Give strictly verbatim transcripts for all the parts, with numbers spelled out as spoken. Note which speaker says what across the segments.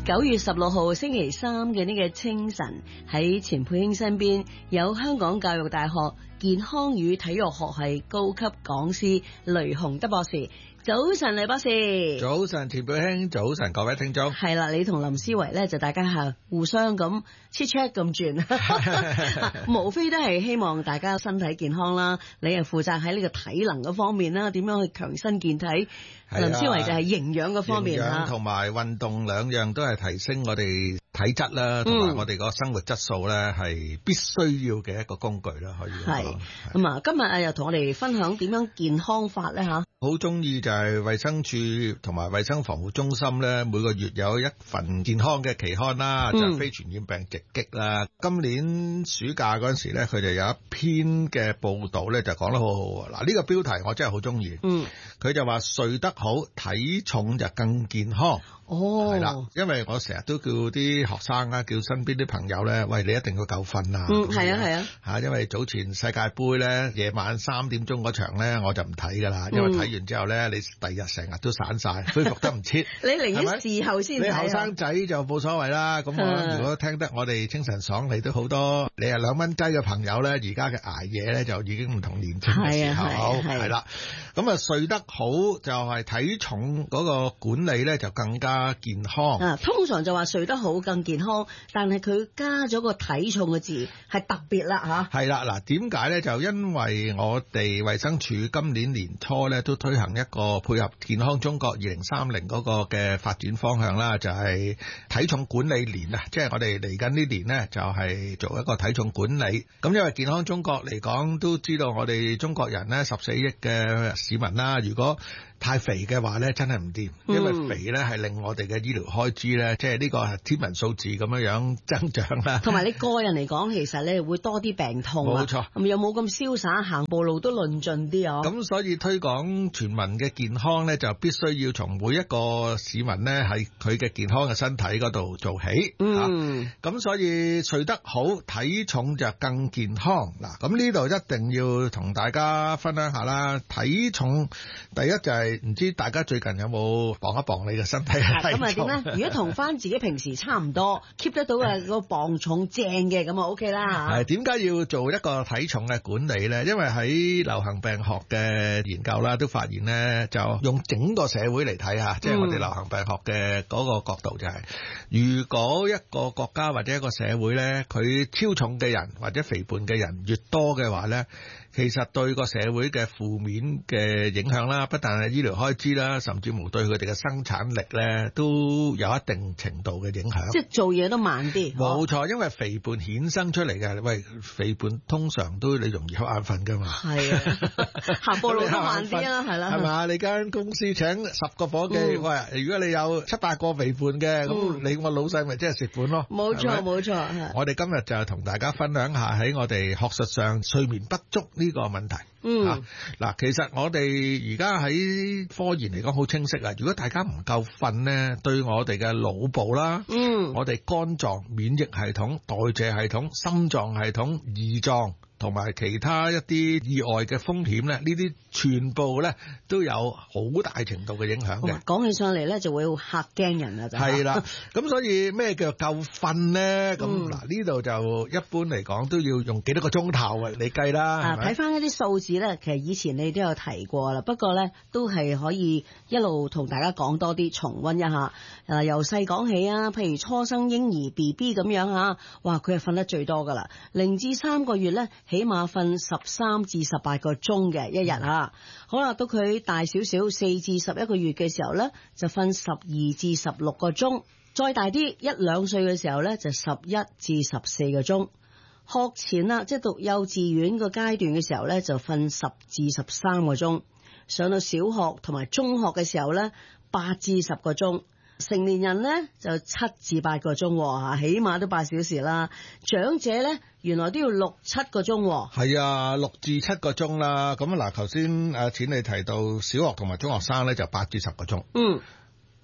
Speaker 1: 九月十六號星期三嘅呢個清晨，喺錢佩卿身邊有香港教育大學健康與體育學系高級講師雷雄德博士。早晨，雷博士。
Speaker 2: 早晨，錢佩卿。早晨，各位聽眾。
Speaker 1: 係啦，你同林思維咧就大家係互相咁 chat chat 咁轉，無非都係希望大家身體健康啦。你係負責喺呢個體能嗰方面啦，點樣去強身健體？林思維就係營養嗰方面啦，
Speaker 2: 同埋運動兩樣都係提升我哋體質啦，同埋我哋個生活質素咧係必須要嘅一個工具啦，可以
Speaker 1: 係咁啊！今日啊又同我哋分享點樣健康法咧吓，
Speaker 2: 好中意就係衛生署同埋衛生防護中心咧，每個月有一份健康嘅期刊啦，就係非傳染病直擊啦。今年暑假嗰陣時咧，佢哋有一篇嘅報道咧，就講得好好。嗱，呢個標題我真係好中意。嗯，佢就話睡得好，體重就更健康。哦，係啦，因為我成日都叫啲學生啊，叫身邊啲朋友咧，喂，你一定要夠瞓啊。
Speaker 1: 嗯，係啊，係啊。吓，
Speaker 2: 因為早前世界盃咧，夜晚三點鐘嗰場咧，我就唔睇噶啦，因為睇完之後咧，你第日成日都散晒，恢復得唔切。
Speaker 1: 你寧願事後先睇。
Speaker 2: 你後生仔就冇所謂啦。咁我如果聽得我哋清晨爽利都好多，你係兩蚊雞嘅朋友咧，而家嘅捱夜咧就已經唔同年輕嘅時候，係啦。咁啊，睡得好就係體重嗰個管理咧就更加健康
Speaker 1: 啊，通常就話睡得好更健康，但係佢加咗個體重嘅字係特別啦吓。係啦，
Speaker 2: 嗱，點解咧？就因為我哋衛生署今年年初咧都推行一個配合健康中國二零三零嗰個嘅發展方向啦，就係體重管理年啊，即係我哋嚟緊呢年呢，就係做一個體重管理。咁因為健康中國嚟講，都知道我哋中國人呢十四億嘅市民啦，如果太肥嘅話咧，真係唔掂，因為肥咧係令我哋嘅醫療開支咧，即係呢個係天文數字咁樣樣增長啦。同埋
Speaker 1: 你個人嚟講，其實咧會多啲病痛啊。冇錯，咁又冇咁瀟灑，行步路都論盡啲啊。
Speaker 2: 咁所以推廣全民嘅健康咧，就必須要從每一個市民咧喺佢嘅健康嘅身體嗰度做起。嗯。咁、啊、所以睡得好，體重就更健康。嗱，咁呢度一定要同大家分享下啦。體重第一就係、是。唔知大家最近有冇磅一磅你嘅身體嘅體重？咁啊點咧？
Speaker 1: 如果同翻自己平時差唔多，keep 得到嘅個磅重正嘅，咁啊 OK 啦嚇。係點解要做一個體重嘅管理咧？因為喺流行病學嘅研究啦，都發現咧，就用整個社會嚟睇下，即係我哋流行病學嘅嗰個角度就係、是，如果一個國家或者一個社會咧，佢超重嘅人或者肥胖嘅人越多嘅話咧，其實對個社會嘅負面嘅影響啦，不但係醫療開支啦，甚至乎對佢哋嘅生產力咧，都有一定程度嘅影響。即係做嘢都慢啲。冇錯，因為肥胖衍生出嚟嘅。喂，肥胖通常都你容易瞌眼瞓㗎嘛。係啊，行步路都慢啲啦，係啦。係嘛？你間公司請十個夥計，嗯、喂，如果你有七八個肥胖嘅，咁、嗯、你個老細咪即係蝕本咯。冇錯，冇錯。我哋今日就同大家分享下喺我哋學術上睡眠不足呢個問題。嗯，嗱、啊，其實我哋而家喺科研嚟講好清晰啊！如果大家唔夠瞓咧，對我哋嘅腦部啦，嗯，我哋肝臟、免疫系統、代謝系統、心臟系統、胰臟同埋其他一啲意外嘅風險咧，呢啲全部咧都有好大程度嘅影響嘅。講起上嚟咧，就會嚇驚人啦，就係啦。咁所以咩叫夠瞓咧？咁嗱呢度就一般嚟講都要用幾多個鐘頭啊？你計啦。啊，睇翻一啲數字咧，其實以前你都有提過啦，不過咧都係可以一路同大家講多啲，重溫一下。誒，由細講起啊，譬如初生嬰兒 B B 咁樣嚇，哇，佢係瞓得最多噶啦，零至三個月咧。起碼瞓十三至十八個鐘嘅一日啊，好啦，到佢大少少四至十一個月嘅時候呢，就瞓十二至十六個鐘，再大啲一兩歲嘅時候呢，就十一至十四個鐘。學前啦，即係讀幼稚園個階段嘅時候呢，就瞓十至十三個鐘，上到小學同埋中學嘅時候呢，八至十個鐘。成年人呢就七至八個鐘吓，起碼都八小時啦。長者呢原來都要六七個鐘。係啊，六至七個鐘啦。咁嗱，頭先阿錢你提到小學同埋中學生呢就八至十個鐘。嗯。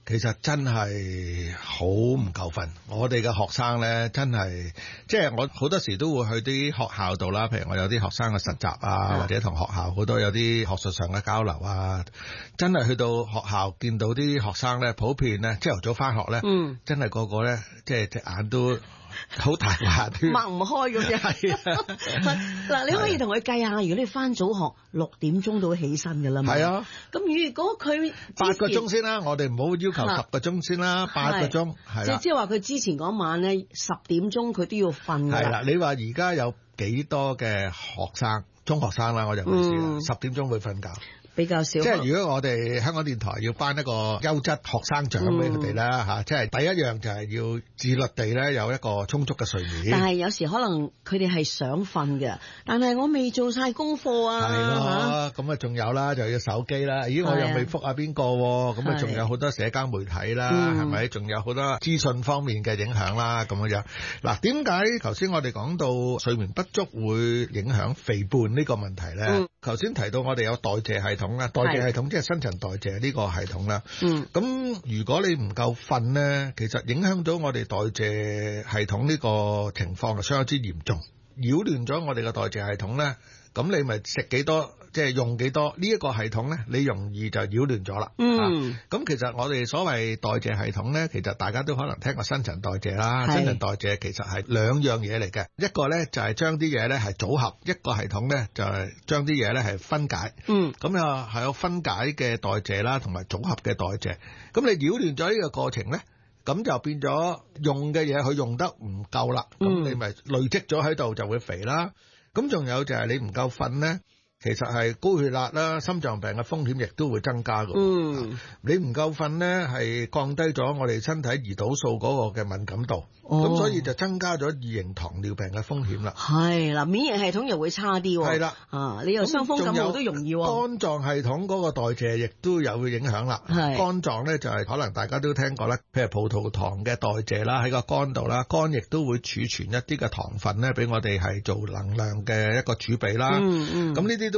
Speaker 2: 其實真係好唔夠瞓。我哋嘅學生咧，真係即係我好多時都會去啲學校度啦，譬如我有啲學生嘅實習啊，或者同學校好多有啲學術上嘅交流啊，真係去到學校見到啲學生咧，普遍咧朝頭早返學咧，嗯，真係個個咧即係隻眼都好大話，
Speaker 1: 擘唔開咁樣。嗱，你可以同佢計下，如果你返早學六點鐘都起身㗎啦嘛。
Speaker 2: 係啊。
Speaker 1: 咁如果佢
Speaker 2: 八個鐘先啦，我哋唔好要求十個鐘先啦，八個鐘係啦。
Speaker 1: 即係話佢之前嗰晚咧十點鐘佢都要瞓㗎啦。
Speaker 2: 係啦，你話而家有幾多嘅學生，中學生啦，我就唔知啦，十點鐘會瞓覺。
Speaker 1: 比較少，
Speaker 2: 即係如果我哋香港電台要頒一個優質學生獎俾佢哋啦嚇，即係第一樣就係要自律地咧有一個充足嘅睡眠。
Speaker 1: 但係有時可能佢哋係想瞓嘅，但係我未做晒功課啊。
Speaker 2: 係咯，咁啊仲有啦，就要手機啦。咦，我又未覆下邊個，咁啊仲有好多社交媒體啦，係咪？仲有好多資訊方面嘅影響啦，咁樣樣。嗱，點解頭先我哋講到睡眠不足會影響肥胖呢個問題咧？頭先提到我哋有代謝系統啦，代謝系統即係新陳代謝呢個系統啦。嗯，咁如果你唔夠瞓咧，其實影響到我哋代謝系統呢個情況係相當之嚴重，擾亂咗我哋嘅代謝系統咧。咁你咪食幾多，即係用幾多呢一個系統咧，你容易就擾亂咗啦。嗯，咁、啊、其實我哋所謂代謝系統咧，其實大家都可能聽過新陳代謝啦。新陳代謝其實係兩樣嘢嚟嘅，一個咧就係將啲嘢咧係組合，一個系統咧就係將啲嘢咧係分解。嗯，咁啊係有分解嘅代謝啦，同埋組合嘅代謝。咁你擾亂咗呢個過程咧，咁就變咗用嘅嘢佢用得唔夠啦。咁、嗯、你咪累積咗喺度就會肥啦。咁仲有就係你唔夠瞓咧，其實係高血壓啦、心臟病嘅風險亦都會增加㗎。嗯，你唔夠瞓咧，係降低咗我哋身體胰島素嗰個嘅敏感度，咁、哦、所以就增加咗二型糖尿病嘅風險啦。
Speaker 1: 係啦，免疫系統又會差啲喎。係啦，啊，你又傷風感冒都容易喎。
Speaker 2: 肝臟系統嗰個代謝亦都有影響啦。係肝臟咧就係可能大家都聽過啦，譬如葡萄糖嘅代謝啦，喺個肝度啦，肝亦都會儲存一啲嘅糖分咧，俾我哋係做能量嘅一個儲備啦。嗯嗯，咁呢啲都